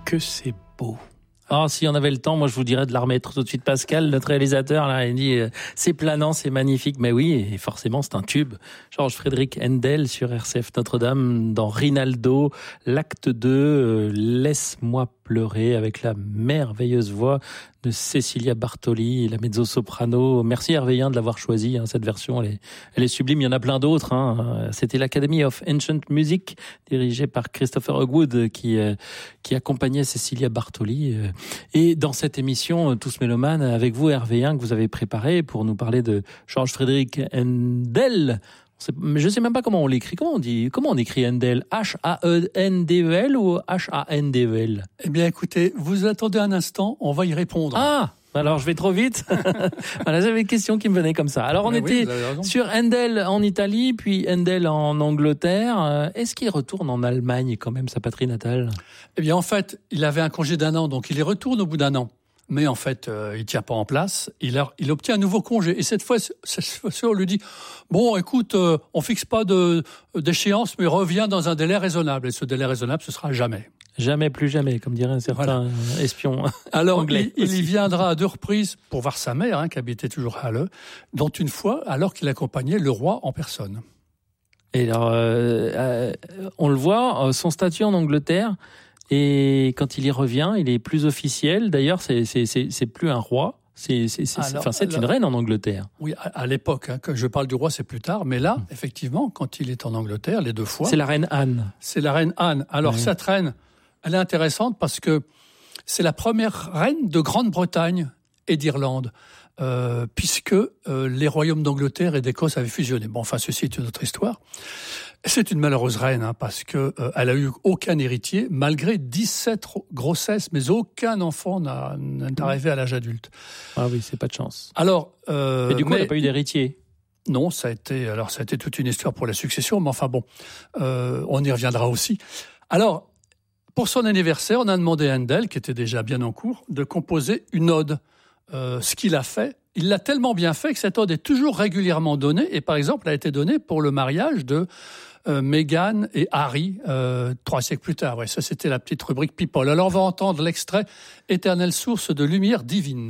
que c'est beau. Ah, si on avait le temps, moi je vous dirais de la remettre tout de suite. Pascal, notre réalisateur, là, il dit c'est planant, c'est magnifique. Mais oui, et forcément c'est un tube. Georges Frédéric Händel sur RCF Notre-Dame dans Rinaldo, l'acte 2, Laisse-moi pleurer, avec la merveilleuse voix de Cecilia Bartoli, la mezzo-soprano. Merci Hervé de l'avoir choisi, hein, cette version, elle est sublime. Il y en a plein d'autres, hein. C'était l'Academy of Ancient Music, dirigée par Christopher Hogwood, qui accompagnait Cecilia Bartoli. Et dans cette émission, Tous Mélomanes, avec vous Hervé, que vous avez préparé pour nous parler de Georges Frédéric Händel. Je sais même pas comment on l'écrit. Comment on écrit Händel? H-A-E-N-D-E-L ou H-A-N-D-E-L? Eh bien, écoutez, vous attendez un instant, on va y répondre. Ah! Alors, je vais trop vite. Voilà, j'avais une question qui me venait comme ça. Alors, on était sur Händel en Italie, puis Händel en Angleterre. Est-ce qu'il retourne en Allemagne, quand même, sa patrie natale? Eh bien, en fait, il avait un congé d'1 an, donc il y retourne au bout d'1 an. Mais en fait, il tient pas en place. Il obtient un nouveau congé. Et cette fois, on lui dit, bon, écoute, on fixe pas d'échéance, mais reviens dans un délai raisonnable. Et ce délai raisonnable, ce sera jamais. Jamais, plus jamais, comme dirait un certain espion alors, anglais. Il y viendra à 2 reprises pour voir sa mère, qui habitait toujours à Halle, dont une fois, alors qu'il accompagnait le roi en personne. Et alors, on le voit, son statut en Angleterre, et quand il y revient, il est plus officiel. D'ailleurs, c'est plus un roi. C'est une reine en Angleterre. Oui, à l'époque, que je parle du roi, c'est plus tard. Mais là, effectivement, quand il est en Angleterre, les 2 fois. C'est la reine Anne. C'est la reine Anne. Alors, cette reine, elle est intéressante parce que c'est la première reine de Grande-Bretagne et d'Irlande, puisque les royaumes d'Angleterre et d'Écosse avaient fusionné. Bon, enfin, ceci est une autre histoire. C'est une malheureuse reine, parce que elle a eu aucun héritier, malgré 17 grossesses, mais aucun enfant n'est arrivé à l'âge adulte. Ah oui, c'est pas de chance. Alors, et du coup, elle n'a pas eu d'héritier. Non, ça a été toute une histoire pour la succession, mais enfin bon, on y reviendra aussi. Alors, pour son anniversaire, on a demandé à Händel, qui était déjà bien en cours, de composer une ode. Ce qu'il a fait, il l'a tellement bien fait que cette ode est toujours régulièrement donnée, et par exemple, a été donnée pour le mariage de Meghan et Harry, 3 siècles plus tard. Ouais, ça, c'était la petite rubrique People. Alors, on va entendre l'extrait « Éternelle source de lumière divine ».